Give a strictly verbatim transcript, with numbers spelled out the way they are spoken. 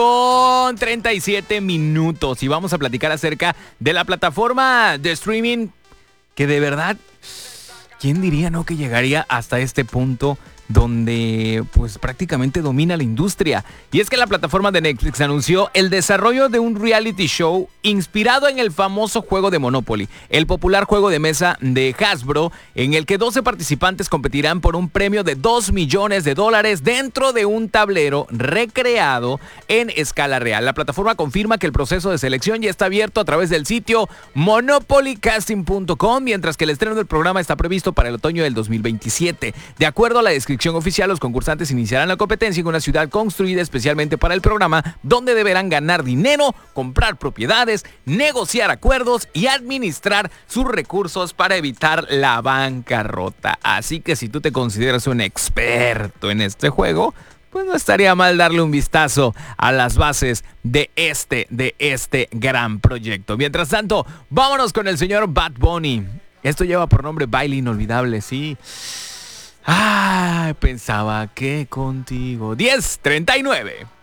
Con treinta y siete minutos y vamos a platicar acerca de la plataforma de streaming que de verdad, ¿quién diría no que llegaría hasta este punto donde pues prácticamente domina la industria? Y es que la plataforma de Netflix anunció el desarrollo de un reality show inspirado en el famoso juego de Monopoly, el popular juego de mesa de Hasbro, en el que doce participantes competirán por un premio de dos millones de dólares dentro de un tablero recreado en escala real. La plataforma confirma que el proceso de selección ya está abierto a través del sitio monopoly casting punto com, mientras que el estreno del programa está previsto para el otoño del dos mil veintisiete. De acuerdo a la descripción oficial, los concursantes iniciarán la competencia en una ciudad construida especialmente para el programa, donde deberán ganar dinero, comprar propiedades, negociar acuerdos y administrar sus recursos para evitar la bancarrota. Así que si tú te consideras un experto en este juego, pues no estaría mal darle un vistazo a las bases de este, de este gran proyecto. Mientras tanto, vámonos con el señor Bad Bunny. Esto lleva por nombre Baile Inolvidable, sí. Ah, pensaba que contigo. diez treinta y nueve.